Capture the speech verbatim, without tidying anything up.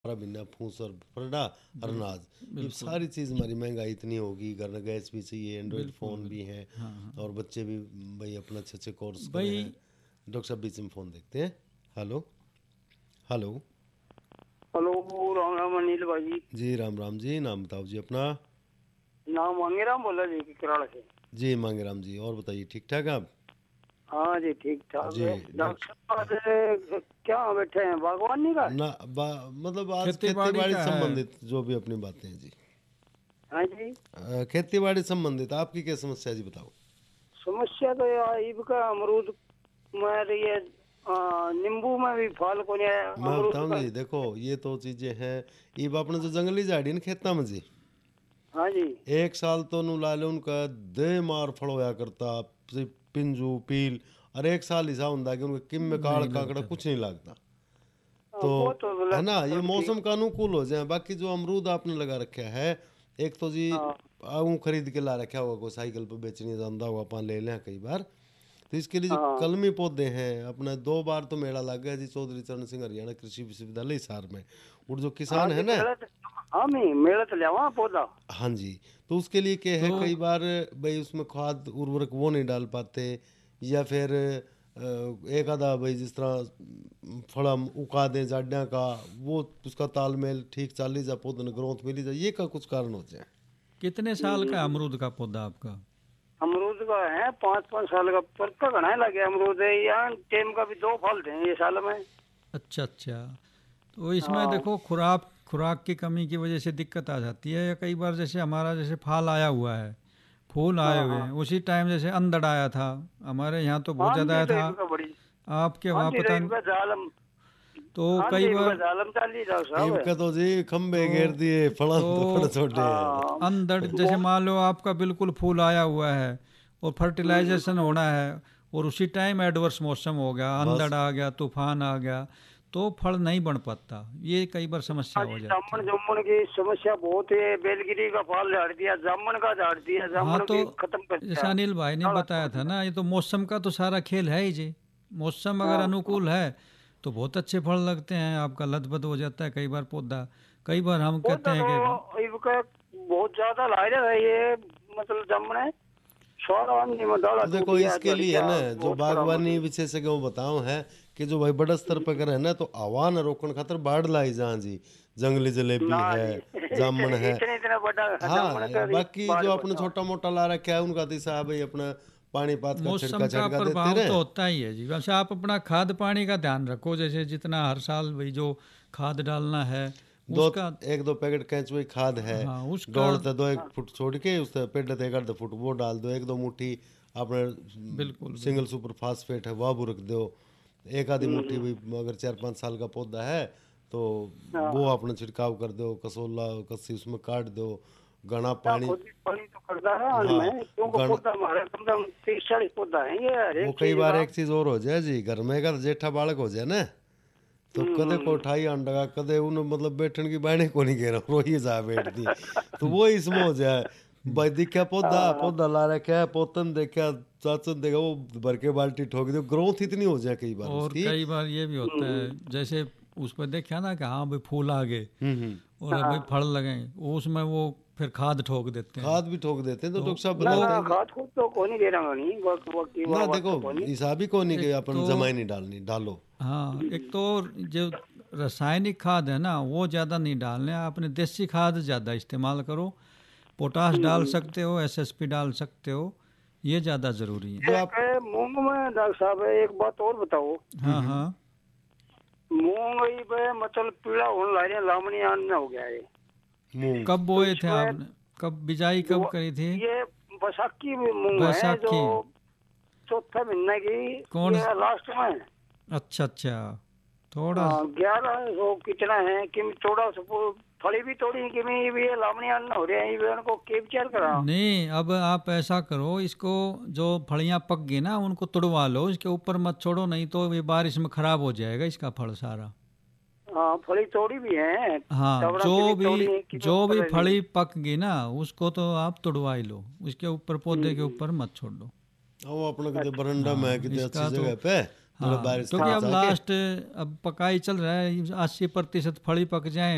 हमारा भिन्ना फूस और फरडा अनाज, ये सारी चीज़ हमारी महंगाई इतनी होगी, घर में गैस भी चाहिए, एंड्रॉयड फ़ोन भी हैं, हाँ हाँ और बच्चे भी भाई अपना अच्छे अच्छे कोर्स करे भाई। हैं। डॉक्टर साहब बीच में फ़ोन देखते हैं। Hello hello. Hello, Ram Ram Anil भाई। जी राम राम जी, नाम बताओ जी अपना। नाम मांगेराम बोला जी केरला से। जी मांगेराम जी, और बताइए ठीक ठाक आप? हाँ जी ठीक ठाक जी है। डॉक्टर डॉक्टर साहब क्या बैठे हैं, बागवानी का? ना बा, मतलब आज खेती खेती बाड़ी बाड़ी का है। संबंधित जो भी अपनी बातें हैं जी। हाँ जी। अ, खेती बाड़ी संबंधित आपकी क्या समस्या है जी, बताओ। समस्या तो यार ईब का अमरूद में रही है, आ, नींबू में भी फल को नहीं है मैं अमरूद बताऊं का। जी, देखो ये तो चीज़ें हैं। ये अपने जो जंगली झाड़ी ने खेता में जी, हाँ जी। एक साल तो नु ला लो उनका दे मार फल होया करता, से पिंजू पील। और एक साल हिसाब होता कि उनका किम में काड़ नहीं काकड़ा लगता था। कुछ नहीं लगता। हाँ, तो वो तो है गलत ना, ये सब मौसम ठीक। का अनुकूल हो जाए। बाकी जो अमरूद आपने लगा रखा है, एक तो जी हाँ आऊँ खरीद के ला रखा होगा, कोई साइकिल पर बेचने जानता होगा, अपन ले लें कई बार। तो इसके लिए जो हाँ कलमी पौधे हैं, अपना दो बार तो मेला लग गया जी चौधरी चरण सिंह हरियाणा कृषि विश्वविद्यालय हिसार में। और जो हाँ किसान है जी। ना, मेहनत, हाँ मैं मेहनत ले वहाँ पौधा। हाँ जी, तो उसके लिए क्या है, तो कई बार भाई उसमें खाद उर्वरक वो नहीं डाल पाते, या फिर अ, एक आधा भाई जिस तरह फड़म उगा दें जाड्या का, वो उसका तालमेल ठीक चाली जा पौधे ने ग्रोथ मिली जाए, ये का कुछ कारण होते हैं। कितने साल का अमरूद का पौधा आपका? अमरूद का है पाँच पाँच साल का, पर का घना लगे अमरूद है यहाँ टेम का भी दो फल थे ये साल में। अच्छा अच्छा। तो इसमें हाँ देखो खुराक खुराक की कमी की वजह से दिक्कत आ जाती है, या कई बार जैसे हमारा जैसे फल आया हुआ है, फूल आए हाँ हुए हाँ। हैं, उसी टाइम जैसे अंधड़ आया था। हमारे यहाँ तो बहुत ज़्यादा आंधी आया तो था। इनका बड़ी, आपके वहाँ आंधी तो पता नहीं। इनका जालम, तो कई आंधी इनका बार जालम चाल ही जाओ साहब। इनका तो जी खंबे तो घेर दिए, फड़ा तो तो बड़े छोटे हैं। हाँ अंधड़ जैसे बहुत। मान लो आपका बिल्कुल फूल आया हुआ है और हम्म, फर्टिलाइजेशन होना है, और उसी टाइम एडवर्स मौसम हो गया, बस अंधड़ आ गया, तूफान आ गया, तो फल नहीं बन पाता। ये कई बार समस्या हाँ हो जी। जाती जामुन है। जामुन की समस्या बहुत है, बेलगिरी का फल झाड़ दिया, जामुन का झाड़ दिया, हाँ जामुन तो भी खत्म कर जैसे दिया, अनिल भाई ने काला बताया छोड़ था दिया। ना, ये तो मौसम का तो सारा खेल है ही जी। मौसम अगर हाँ हाँ। अनुकूल है तो बहुत अच्छे फल लगते हैं, आपका लदबद हो जाता है कई बार पौधा। कई बार हम वो कहते हैं कि तो इनका बहुत ज्यादा लाइट है ये, मतलब जामुन है सारा आंधी में डाला तो टूट देखो गया, इसके झड़ लिए गया, ना, जो बहुत बड़ा बागवानी मतलब। विशेषज्ञ वो बताओ है कि जो भाई बड़ा स्तर पर करे ना, तो हवा न रोकने खातर बाढ़ लाई जहाँ जी, जंगली ना जलेबी है, जी जामुन इतने है। इतने इतना बड़ा जामुन हाँ, का भी बाकी बाढ़ जो को अपने था। छोटा मोटा ला रखा है, उनका दिशा भाई अपना पानी पात का छिड़का मौसम का छिड़का देते प्रभाव रहे। तो होता ही है जी। वैसे आप अपना खाद पानी का ध्यान रखो, जैसे जितना हर साल भाई जो खाद डालना है दो उसका। एक दो पैकेट कैचुई खाद है, हाँ उसका। दौड़ते दो एक फुट छोड़ के उससे पेड़ एक आध फुट वो डाल दो, एक दो मुट्ठी अपने बिल्कुल सिंगल बिल्कुल। सुपर फास्फेट है वह भी रख दो, एक आधी हम्म, मुट्ठी हम्म, भी। अगर चार पाँच साल का पौधा है तो हाँ वो हाँ। अपने छिड़काव कर दो, कसोला कस्सी उसमें काट दो, घना ना पानी। खुद भी पानी तो करता है हाल हाँ में, क्योंकि गण पौधा हमारा कम से कम तीस चालीस पौधा है ये हर वो एक कई चीज बार का। एक चीज और हो जाए जी, घर में का जेठा बालक हो जाए ना, तो हम्म, कदे को हम्म, उठाई अंडा, कदे उन मतलब बैठन की बाणे को नहीं कह रहा रोही जा बैठती। तो वो इसमें हो जाए भाई, दिखा पौधा हाँ पौधा ला रखा है, पोतन देखा, चाचन देखा, वो भर के बाल्टी ठोक दो, ग्रोथ इतनी हो जाए कई बार और उसकी। कई बार ये भी होता हम्म, है, जैसे उस पर देखा ना कि हाँ भाई फूल आ गए हम्म हम्म और अब भाई हाँ। फल लगे, उसमें वो फिर खाद ठोक देते हैं। खाद भी ठोक देते हैं, तो तो डॉक्टर साहब ना वो ना बताते हैं कि खाद खुद तो कौन नहीं दे रहा नहीं, वक्त वक्त की ना वह बात देखो, तो कौन नहीं। हिसाब ही को नहीं कि एक अपन तो जमाई नहीं डालनी, डालो। हाँ, एक तो जो रासायनिक खाद है ना वो ज़्यादा नहीं डालने, आपने देसी खाद ज़्यादा इस्तेमाल करो। पोटाश हम्म, डाल हम्म। सकते हो, एसएसपी डाल सकते हो, ये ज़्यादा ज़रूरी है। जो एक आप है मूंग में डॉक्टर साहब, एक बात और बताओ। हम्म हाँ हम्म, हाँ। मूंग ही पे मतलब पीला होने लग रहा, लामनी आने हो गया है। मूंग कब तो बोए थे इसमें आपने? कब बिजाई कब जो करी थी? ये बैसाखी में मूंग है जो बैसाखी। चौथे महीने की, कौन? ये लास्ट में। अच्छा अच्छा। थोड़ा। हाँ ग्यारह सौ कितना है कि थोड़ा सा वो फली भी तोड़ी कि मैं ये भी ये लामनी आने हो रहे हैं, ये उनको के विचार करा। नहीं, अब आप ऐसा करो, इसको जो फलियां पक गई ना उनको तुड़वा लो, इसके ऊपर मत छोड़ो, नहीं तो ये बारिश में खराब हो जाएगा इसका फल सारा। हाँ फली तोड़ी भी है, हाँ, तवड़ा जो की भी भी तोड़ी है कि जो भी ऊपर नहीं। फली पक गई ना उसको तो आप तुड़वा ही लो, उसके ऊपर हम्म, पौधे के हम्म, ऊपर मत छोड़ दो। वो अपने कितने अच्छा। बरंडा में है, हाँ कितने अच्छी इसका तो। जगह पे थोड़ा हाँ बारिश से क्योंकि अब बचा के। लास्ट अब पकाई चल रहा है, अस्सी प्रतिशत फली पक जाए